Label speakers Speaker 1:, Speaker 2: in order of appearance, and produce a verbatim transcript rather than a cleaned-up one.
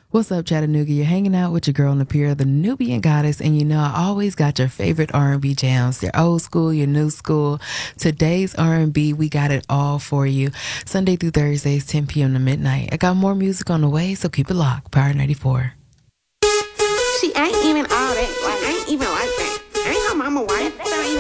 Speaker 1: What's up, Chattanooga? You're hanging out with your girl Napier, the Nubian goddess, and you know I always got your favorite R and B jams. Your old school, your new school. Today's R and B, we got it all for you. Sunday through Thursdays, ten p.m. to midnight. I got more music on the way, so keep it locked. Power ninety-four.
Speaker 2: She ain't even all that. Like, I ain't even like that. I ain't her mama wife.